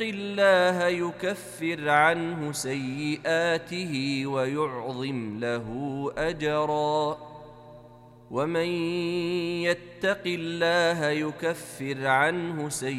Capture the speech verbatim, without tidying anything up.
الله يكفر عنه سيئاته ويعظم له أجرا ومن يتق الله يكفر عنه سيئاته